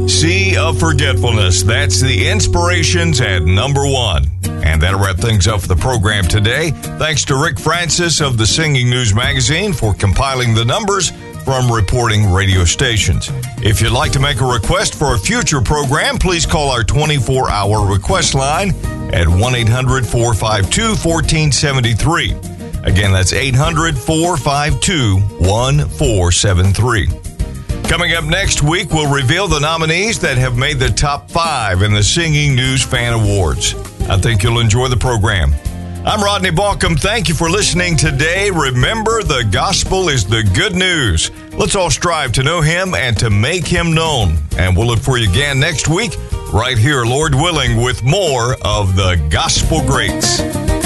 Sea of Forgetfulness. That's the Inspirations at number 1. And that'll wrap things up for the program today. Thanks to Rick Francis of the Singing News Magazine for compiling the numbers from reporting radio stations. If you'd like to make a request for a future program, please call our 24-hour request line at 1-800-452-1473. Again, that's 800-452-1473. Coming up next week, we'll reveal the nominees that have made the top 5 in the Singing News Fan Awards. I think you'll enjoy the program. I'm Rodney Balcom. Thank you for listening today. Remember, the gospel is the good news. Let's all strive to know him and to make him known. And we'll look for you again next week, right here, Lord willing, with more of the Gospel Greats.